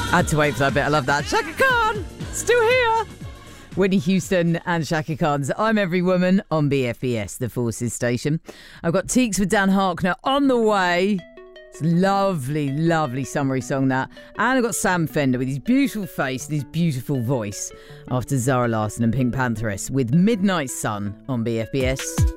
I had to wait for that bit. I love that. Chaka Khan, still here. Whitney Houston and Chaka Khan's I'm Every Woman on BFBS, the Forces station. I've got Teeks with Dan Harkner on the way. It's a lovely, lovely summery song, that. And I've got Sam Fender with his beautiful face and his beautiful voice after Zara Larsson and Pink Pantheress with Midnight Sun on BFBS.